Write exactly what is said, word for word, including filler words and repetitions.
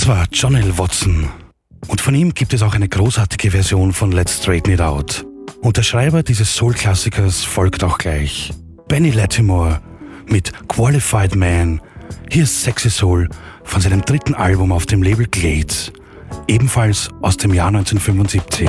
Das war John L. Watson. Und von ihm gibt es auch eine großartige Version von Let's Straighten It Out. Und der Schreiber dieses Soul-Klassikers folgt auch gleich. Benny Lattimore mit Qualified Man. Hier ist Sexy Soul von seinem dritten Album auf dem Label Glades. Ebenfalls aus dem Jahr neunzehnhundertfünfundsiebzig.